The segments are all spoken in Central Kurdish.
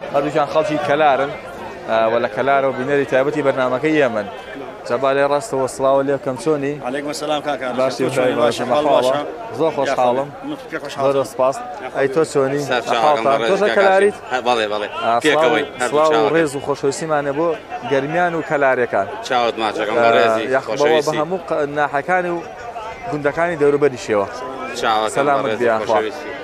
هەردووکیان خەڵکی کەلارن ولا کەلارە و بینەری تایبەتی بەرنامەکەی ئێمن جەبا لێ ڕاستەوە سڵاو لێ بکەم چۆنی عەلەیکوم سەلام کاکە باشی زۆر خۆشحاڵم زۆر سپاس ئەی تۆ چۆنی تۆشە کەلاریت سڵاو و ڕێز و خۆشەویستیمانە بۆ گەرمیان و کەلارەکان بە هەموو ناحەکانی و گوندەکانی دەوروبەریشەوە سەلامت بیاخوا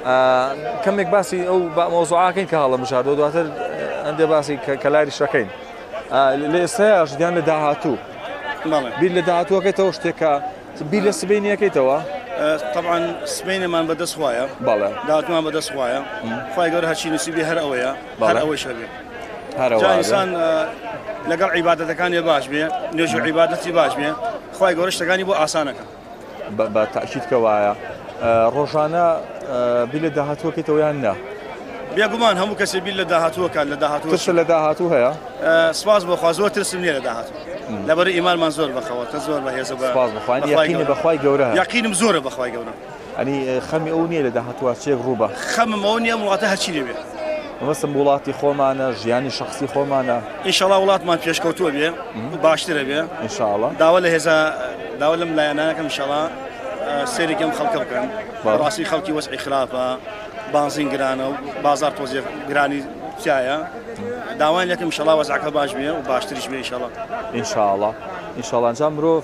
کەمێک باسی ئەو مۆزوعاکەین کە هەڵە مشاردۆ دواتر ئەندێ باسی کەلاری شەکەین لە ئێستاش دیان لە داهاتوو بیر لە داهاتووەکەیتەوە شتێکە بیر لە سبەینیەکەیتەوە طبعا سبەینەمان بەدەست خوایە داهاتوومان بەدەست خوایە خوای گەورە هەرچی نووسیبێ هەر ئەوەیە هەر ئەوەی شەبێ جا ئینسان لەگەڵ عیبادەتەکانی باش بێ نوێژ و عیبادەتی باش بێ خوای گەورە شتەکانی بۆ ئاسانەکە بە تاکید کە وایە ڕۆژانە بیر لە داهاتووەکەیتەوە یان نا بێگومان هەموو کەسێ بیر لە داهاتووەکان لە داهاتوو ترس لە داهاتوو هەیە سپاس بەخوا زۆر ترسم نییە لە داهاتوو لەبەر ئیمانمان زۆر بەخەوە زۆر بەهێزە سپاس بخوای یەقینی بەخوای گەورە یەقینم زۆرە بەخوای گەورە ئەنی خەمی ئەو نییە لە داهاتووە چێک ڕووبە خەمم ئەو نییە وڵاتە هەرچی لێبێ مەسم وڵاتی خۆمانە ژیانی شخصی خۆمانە ئینشاڵڵا وڵاتمان پێشکەوتووە بێ باشترە بێ ئینشاڵڵا داوا لە هێزە داوا لەم لایەنانەکەم ئینشاڵڵا سێرێکم خەڵکە بکەن ڕاستی خەڵکی وەسعی خراپە بانزین گرانە و بازار تۆزێ گرانی تایە داوای لەکەم ئینشاڵڵا وەزعەکە باش بێ و باشتریش بێ ئینشاڵڵا ئینشاڵڵا ئەنجام مرۆڤ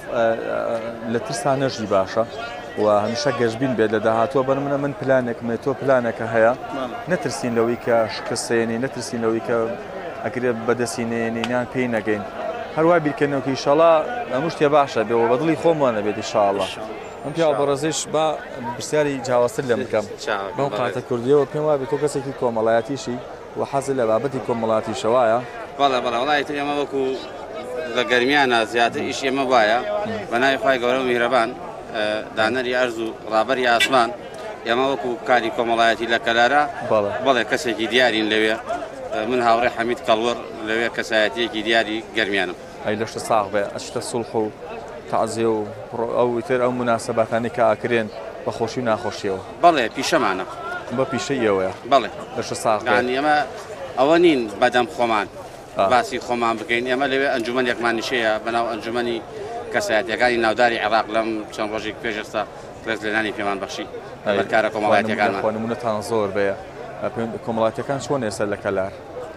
لە ترسان نەژی باشە و هەمیشە گەشتبین بێت لە داهاتووە بەر منە من پلانێکمێ تۆ پلانێکە هەیە نەترسین لەوەی کە شکستێنی نەترسین لەوەی کە ئەگرێ بەدەستینێنیان پێی نەگەین هەروای بیرکردنەوەکە ئینشاڵڵا هەموو شتێ باشە بێەوە بەدڵی خۆمانە بێت ئینشاڵڵا ئەم پیا بەڕێزش با پرسیاری جیاوازتر لێم بکەم بەم قاتە کوردیەوە پێم وایە تۆ کەسێکی کۆمەڵایەتیشی و حەزت لە بابەتی کۆمەڵایەتیشەوەیە بەڵێ وڵای تر ئێمە وەکو لە گەرمیانە زیاتر ئیش ئێمە وایە بە ناوی خوای گەورە و میهرەبان دانەری ئەرز و ڕابەری ئاسمان ئێمە وەکو کاری کۆمەڵایەتی لە کەلارە بەڵێ کەسێکی دیارین لەوێ من هاوڕێ حەمید کەڵوەر لەوێ کەسایەتیەکی دیاری گەرمیانم ئەی لەشتە ساغ بێ ئەشتە سوڵح و تەعزیە و ئەو تر ئەو مناسەباتانی کە ئاکرێن بە خۆشی و ناخۆشیەوە بەڵێ پیشەمانە بە پیشەی ئەوەیە بەڵێ لەشتە ساغ ئێمە ئەوە نین بەدەم خۆمان باسی خۆمان بکەین ئێمە لەوێ ئەنجومەنێکمانیشەیە بەناو ئەنجومەنی کەسایەتیەکانی ناوداری عێراق لەم چەند ڕۆژێک پێش ئێستا ڕێزلێنانی پێمان بەخشی بەرکارە کۆمەڵایەتیەکانمان نمونەتان زۆر بەیە کۆمەڵایەتیەکان چۆن ئێستا لە کەلار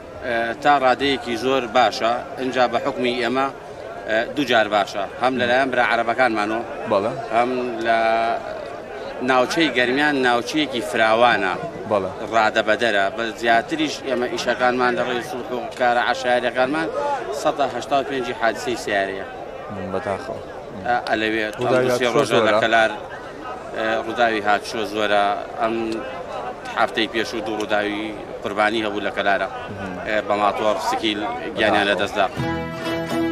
تا ڕادەیەکی زۆر باشە اینجا بە حکمی ئێمە دوو جار باشە هەم لەلایەن برا عەرەبەکانمانەوە هەم لە ناوچەی گەرمیان ناوچەیەکی فراوانە ڕادەبەدەرە بە زیاتریش ئێمە ئیشەکانمان لە ڕێی سوڵح و کارە عەشایەریەکانمان 185 حادسەی سیارەیە بەتاخەوە ئەلەوێ ڕۆژە لە کەلار ڕووداوی هاتشۆ زۆرە ئەم هەفتەی پێش و دوو ڕووداوی قوربانی هەبوو لە کەلارە بە ماتۆڕ سکیل گیانیان لەدەستدا